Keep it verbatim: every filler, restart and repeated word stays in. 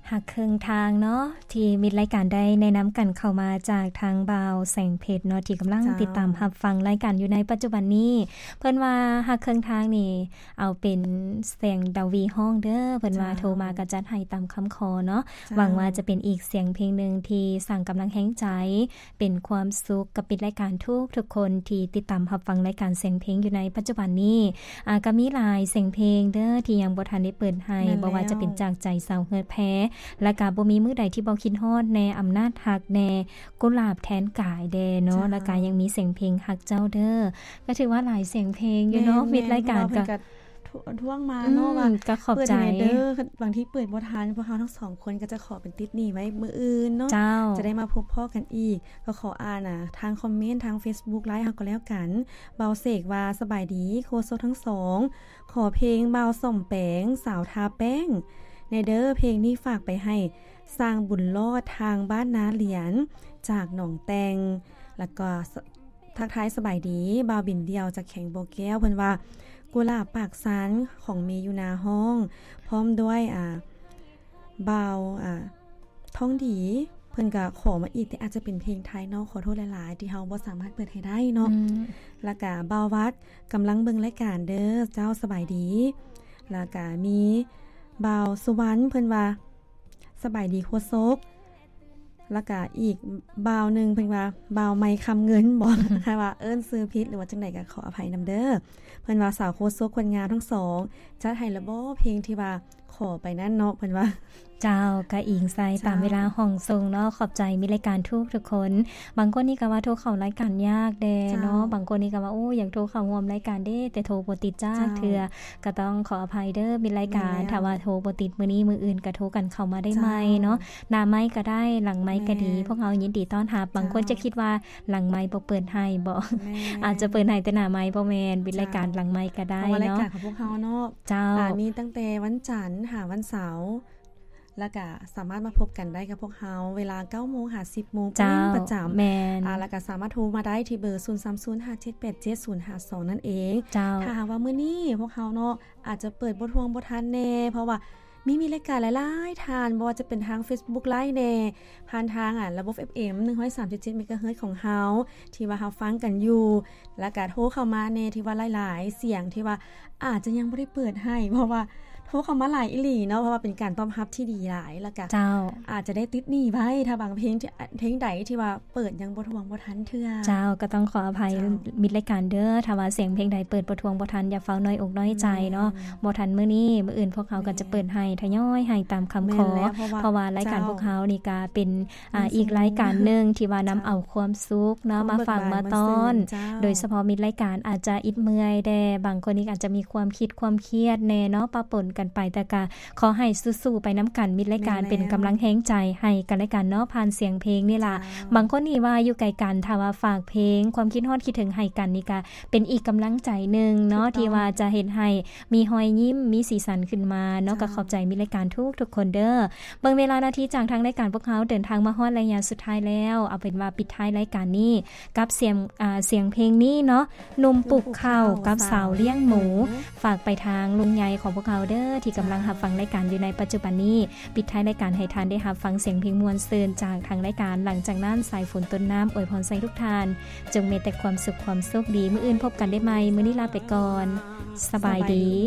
หักครึ่งทางเนาะที่มีรายการได้แนะนำกันเข้ามาจากทางบ่าวแสงเพชรเนาะที่กำลังติดตามรับฟังรายการอยู่ในปัจจุบันนี้เพิ่นว่าหักครึ่งทางนี่เอาเป็นเสียงดาวีห้องเด้อเพิ่นว่าโทรมาก็จัดให้ตามคำขอเนาะหวังว่าจะเป็นอีกเสียงเพลงนึงที่สร้างกำลังแห่งใจเป็นความสุขกับปิดรายการทุกทุกคนที่ติดตามรับฟังรายการเสียงเพลงอยู่ในปัจจุบันนี้อ่าก็มีหลายเสียงเพลงเด้อที่ยังบ่ทันได้เปิดให้บ่ว่าจะเป็นจากใจสาวเฮือดแพ้และก็บ่มีมื้อใดที่บ่คิดฮอดแน่อำนาจฮักแน่กุหลาบแทนกายแดเนาะแล้วก็ยังมีเสียงเพลงฮักเจ้าเด้อก็ถือว่าหลายเสียงเพลงอยู่เนาะมิดรายการก็ท่วงมาเนาะว่าก็ขอบใจเด้อบางที่เปิดบ่ทันพวกเฮาทั้งสองคนก็จะขอเป็นติดนี่ไว้มื้ออื่นเนาะจะได้มาพบพ่อกันอีกก็ขออ่านน่ะทางคอมเมนต์ทาง Facebook ไลฟ์เฮาก็แล้วกันเบาเสกว่าสบายดีโคโซทั้งสองขอเพลงเบาส่อมแป้งสาวทาแป้งในเด้อเพลงนี้ฝากไปให้สร้างบุญรอดทางบ้านนาเหรียญจากหนองแตงแล้วก็ทักทายสบายดีบ่าวบินเดียวจากแข่งโบแก้วเพิ่นว่ากุหลาบปากสันของเมยูนาห้องพร้อมด้วยอ่าบ่าวอ่าท้องดีเพิ่นก็ขอมาอีกแต่อาจจะเป็นเพลงไทยเนาะขอโทษหลายๆที่เฮาบ่สามารถเปิดให้ได้เนาะแล้วก็บ่าววัดกำลังเบิ่งรายการเด้อเจ้าสบายดีแล้วก็มีบ่าวสุวรรณเพิ่นว่าสบายดีโคซกแล้วก็อีกบ่าวนึงเพิ่นว่าบ่าวไม้คำเงินบ่ค่ะว่าเอิ้นซื้อผิดหรือว่าจังได๋ก็ขออภัยนำเด้อเพิ่นว่าสาวโคซกคนงามทั้งสองจัดให้ละบ่เพลงที่ว่าขอไปนั่นเนาะเพิ่นว่าเจ้าก็อิงใส่ตามเวลาห้องทรงเนาะขอบใจมีรายการทุกทุกคนบางคนนี่ก็ว่าโทรเข้ารายการยากแดเนาะบางคนนี่ก็ว่าโอ้อยากโทรเข้าร่วมรายการเด้แต่โทรบ่ติดจ้าเทื่อก็ต้องขออภัยเด้อมีรายการถ้าว่าโทรบ่ติดมื้อนี้มื้ออื่นก็โทรกันเข้ามาได้ใหม่เนาะหน้าไมค์ก็ได้หลังไมค์ก็ดีพวกเรายินดีต้อนรับบางคนจะคิดว่าหลังไมค์บ่เปิดให้บ่อาจจะเปิดให้แต่หน้าไมค์บ่แม่นมีรายการหลังไมค์ก็ได้เนาะรายการของพวกเฮาเนาะเจ้ามีตั้งแต่วันจันทร์หาวันเสาร์แล้วก็สามารถมาพบกันได้กับพวกเฮาเวลา เก้าโมง ถึง สิบโมงเป็นประจำแม่นอ่าแล้วก็สามารถโทรมาได้ที่เบอร์ศูนย์ สาม ศูนย์ ห้า เจ็ด แปด เจ็ด ศูนย์ ห้า สองนั่นเองถ้าหากว่ามื้อนี้พวกเฮาเนาะอาจจะเปิดบ่ทวงบ่ทันแน่เพราะว่ามีมีรายการหลายๆทานบ่ว่าจะเป็นทาง Facebook Live แน่ผ่านทางอ่ะระบบ เอฟ เอ็ม หนึ่งร้อยสามสิบเจ็ด เมกะเฮิรตซ์ ของเฮาที่ว่าเฮาฟังกันอยู่แล้วก็โทรเข้ามาแน่ที่ว่าหลายๆเสียงที่ว่าอาจจะยังบ่ได้เปิดให้เพราะว่าโทรเข้ามาหลายอีหลีเนาะเพราะว่าเป็นการต้อนรับที่ดีหลายแล้วก็อาจจะได้ติดหนี้ไว้ถ้าบางเพลงที่เพลงใดที่ว่าเปิดยังบ่ทวงบ่ทันเทื่อเจ้าก็ต้องขออภัยมิดรายการเด้อถ้าว่าเสียงเพลงใดเปิดบ่ทวงบ่ทันอย่าเฝ้าน้อยอกน้อยใจเนาะบ่ทันมื้อนี้มื้ออื่นพวกเขาก็จะเปิดให้ทยอยให้ตามคำขอเพราะว่ารายการพวกเขานี่ก็เป็นอ่าอีกรายการนึงที่ว่านำเอาความสุขเนาะมาฟังมาต้อนโดยเฉพาะมิดรายการอาจจะอิดเมื่อยแดบางคนนี่อาจจะมีความคิดความเครียดแน่เนาะปะปนกันไปแต่ก็ขอให้สู้ๆไปน้ำกันมิตรรายการเป็นกำลังแห่งใจให้กันและกันเนาะผ่านเสียงเพลงนี่ล่ะบางคนนี่ว่าอยู่ไกลกันถ้าว่าฝากเพลงความคิดฮอดคิดถึงให้กันนี่ก็เป็นอีกกำลังใจนึงเนาะที่ว่าจะเห็นให้มีรอยยิ้มมีสีสันขึ้นมาเนาะก็ขอบใจมิตรรายการทุกทุกคนเด้อเบิ่งเวลานาทีจากทางรายการพวกเขาเดินทางมาฮอดระยะสุดท้ายแล้วเอาเป็นว่าปิดท้ายรายการนี้กับเสียงอ่าเสียงเพลงนี้เนาะหนุ่มปลูกข้าวกับสาวเลี้ยงหมูฝากไปทางลุงใหญ่ของพวกเขาเด้อที่กำลังรับฟังรายการอยู่ในปัจจุบันนี้ปิดท้ายรายการให้ทานได้รับฟังเสียงเพลงมวลซืนจากทางรายการหลังจากนั้นสายฝนต้นน้ำอวยพรใส่ทุกทานจงมีแต่ความสุขความโชคดีมื้ออื่นพบกันได้ใหม่มื้อนี้ลาไปก่อนสบายดี